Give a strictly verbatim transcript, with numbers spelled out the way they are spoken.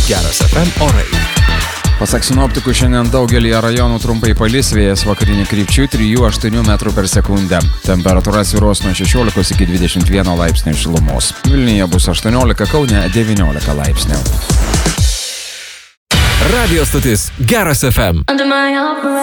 Geras F M orai. Pasak sinoptikų, šiandien daugelį rajonų trumpai palis, vėjas vakarinių krypčių trijų aštuonių metrų per sekundę. Temperatūra svyruos nuo šešiolikos iki dvidešimt vieno laipsnių šilumos. Vilniuje bus aštuoniolika, Kaune devyniolika laipsnių. Radio stotis Geras F M.